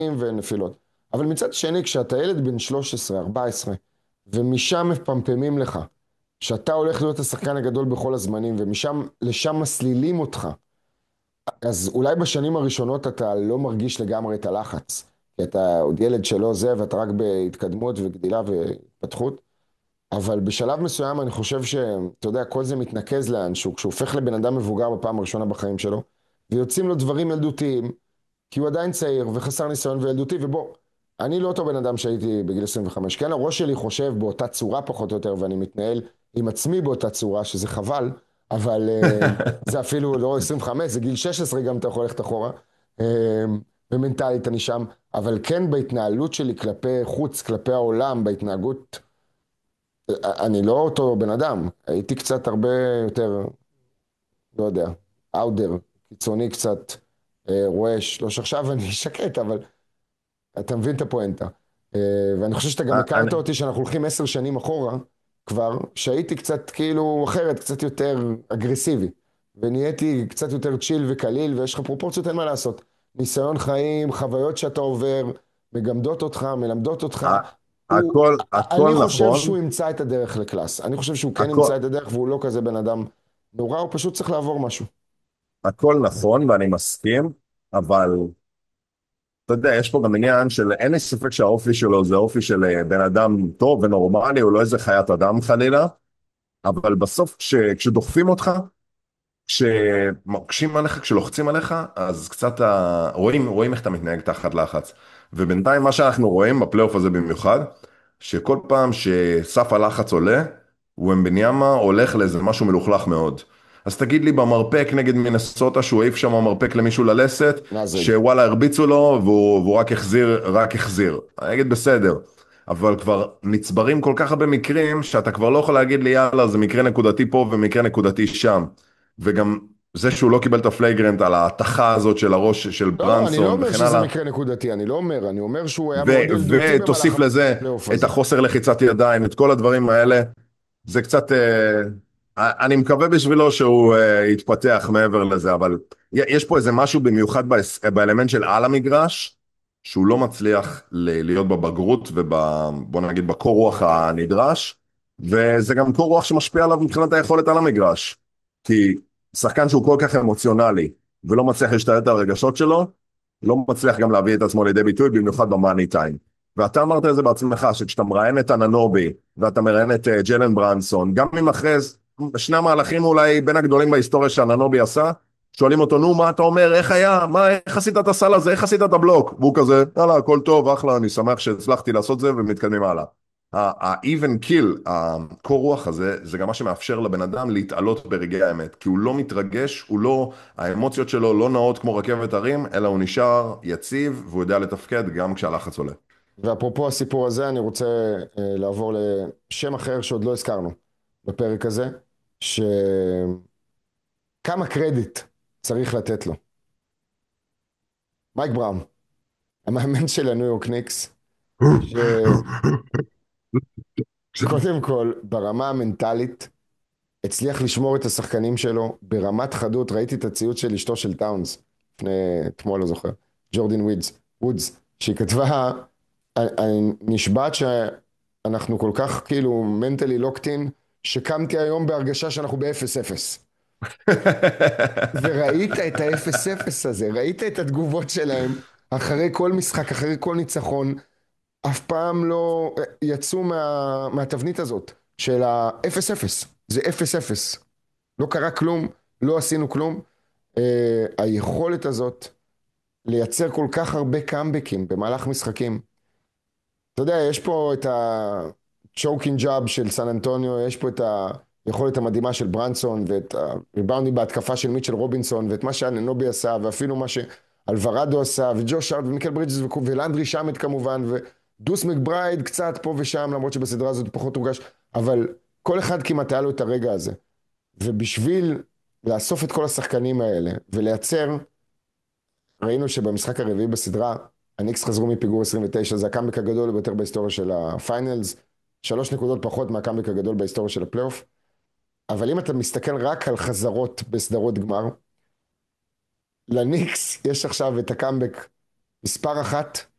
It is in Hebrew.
ונפילות. אבל מצד שני, כשאתה ילד בן 13, 14, ומשם מפמפמים לך, שאתה הולך להיות השחקן הגדול בכל הזמנים, ומשם, לשם מסלילים אותך, אז אולי בשנים הראשונות אתה לא מרגיש לגמרי את הלחץ, כי אתה עוד ילד שלא זה, ואתה רק בהתקדמות וגדילה והתפתחות, אבל בשלב מסוים אני חושב שאתה יודע, כל זה מתנקז לאנשהו, כשהוא הופך לבן אדם מבוגר בפעם הראשונה בחיים שלו, ויוצאים לו דברים ילדותיים, כי הוא עדיין צעיר וחסר ניסיון וילדותי, ובוא, אני לא אותו בן אדם שהייתי בגיל 25, כן, הראש שלי חושב באותה צורה פחות או יותר, ואני מתנהל עם עצמי באותה צורה, שזה חבל, אבל זה אפילו לא 25, זה גיל 16 גם אתה יכול ללכת אחורה, ומנטלית אני שם, אבל כן בהתנהלות שלי כלפי חוץ, כלפי העולם, בהתנהגות, אני לא אותו בן אדם, הייתי קצת הרבה יותר, לא יודע, אאודר, קיצוני קצת, רועש, לא שעכשיו אני שקט, אבל אתה מבין את הפואנטה. ואני חושב שאתה גם הכרת אני, אותי שאנחנו הולכים 10 שנים אחורה כבר, שהייתי קצת כאילו אחרת, קצת יותר אגרסיבי. ונהייתי קצת יותר צ'יל וקליל, ויש לך פרופורציות, אין מה לעשות. ניסיון חיים, חוויות שאתה עובר, מגמדות אותך, מלמדות אותך. הכל אני חושב שהוא נכון, ימצא את הדרך לקלאס. אני חושב שהוא כן הכל, ימצא את הדרך, והוא לא כזה בן אדם נורא, הוא פשוט צריך לעבור משהו. הכל נכון ואני מסכים, אבל אתה יודע, יש פה גם עניין של אין לי ספק שהאופי שלו זה אופי של בן אדם טוב ונורמלי, הוא לא איזה חיית אדם חלילה, אבל בסוף כשדוחפים אותך, כשמקשים עליך, כשלוחצים עליך, אז קצת רואים איך אתה מתנהג תחת לחץ. ובינתיים מה שאנחנו רואים בפלייאוף הזה במיוחד, שכל פעם שסף הלחץ עולה, ומבניאמה הולך לאיזה משהו מלוכלך מאוד. אז תגיד לי במרפק נגד מינסוטה, שהוא העיף שם מרפק למישהו ללסת, נזריק. שוואלה הרביצו לו, והוא רק החזיר. אני אגיד בסדר. אבל כבר נצברים כל כך הרבה מקרים, שאתה כבר לא יכול להגיד לי יאללה, זה מקרה נקודתי פה ומקרה נקודתי שם. וגם זה שהוא לא קיבל את הפלייגרנט על ההתכה הזאת של הראש של לא, אני לא ברנסון אומר וכן שזה הלאה, מקרה נקודתי, אני אומר שהוא היה מאוד ילדותי במהלך ותוסיף לזה הפלייאוף את הזה. החוסר לחיצת ידיים, את כל הדברים האלה, זה קצת, אני מקווה בשבילו שהוא יתפתח מעבר לזה, אבל יש פה איזה משהו במיוחד באלמנט של על המגרש, שהוא לא מצליח להיות בבגרות ובוא נגיד בקור רוח הנדרש, וזה גם קור רוח שמשפיע עליו מבחינת היכולת על המגרש. כי שחקן שהוא כל כך אמוציונלי ולא מצליח להשתלט על הרגשות שלו, לא מצליח גם להביא את עצמו לידי ביטוי, במיוחד במאני טיים. ואתה אמרת את זה בעצמך, שכשאתה מראיין את אננובי, ואתה מראיין את ג'לן ברנסון, גם אם אחרי שני המהלכים אולי בין הגדולים בהיסטוריה שאננובי עשה, שואלים אותו, נו, מה אתה אומר, איך היה, איך עשית את הסל הזה, איך עשית את הבלוק? והוא כזה, יאללה, הכל טוב, אחלה, אני שמח שהצלחתי לעשות זה, ומתקדמים הלאה. ה-even kill, הקור רוח הזה, זה גם מה שמאפשר לבן אדם להתעלות ברגעי האמת, כי הוא לא מתרגש, האמוציות שלו לא נעות כמו רכבת הרים, אלא הוא נשאר יציב, והוא יודע לתפקד גם כשהלחץ עולה. ואפרופו הסיפור הזה, אני רוצה לעבור לשם אחר שעוד לא הזכרנו בפרק הזה, שכמה קרדיט צריך לתת לו. מייק בראון, המאמן של הניו יורק ניקס, שקודם כל, ברמה המנטלית, הצליח לשמור את השחקנים שלו ברמת חדות. ראיתי את הציוץ של אשתו של טאונס, אתמול לא זוכר, ג'ורדין וודס, שהיא כתבה, אני נשבעת שאנחנו כל כך כאילו מנטלי לוקטין, שקמתי היום בהרגשה שאנחנו ב-0-0. וראית את ה-0-0 הזה, ראית את התגובות שלהם אחרי כל משחק, אחרי כל ניצחון, אף פעם לא יצאו מהתבנית הזאת של ה-0-0. זה 0-0. לא קרה כלום, לא עשינו כלום. היכולת הזאת לייצר כל כך הרבה קאמבקים במהלך משחקים. אתה יודע, יש פה את ה-choking job של סן אנטוניו, יש פה את היכולת המדהימה של ברנסון, ואת הריבאונדים בהתקפה של מיטשל רובינסון, ואת מה שאננובי עשה, ואפילו מה שאלוורדו עשה, וג'וש ארט, ומיקל ברידג'ס, ולנדרי שמט כמובן, ודוס מקברייד קצת פה ושם, למרות שבסדרה הזאת הוא פחות הורגש, אבל כל אחד כמעט היה לו את הרגע הזה. ובשביל לאסוף את כל השחקנים האלה, ולייצר, ראינו שבמשחק הרביעי בסדרה, הניקס חזרו מפיגור 29, זה הקאמבק הגדול ביותר בהיסטוריה של הפיינלס, 3 נקודות פחות מהקאמבק הגדול בהיסטוריה של הפלייאוף, אבל אם אתה מסתכל רק על חזרות בסדרות גמר, לניקס יש עכשיו את הקאמבק מספר אחת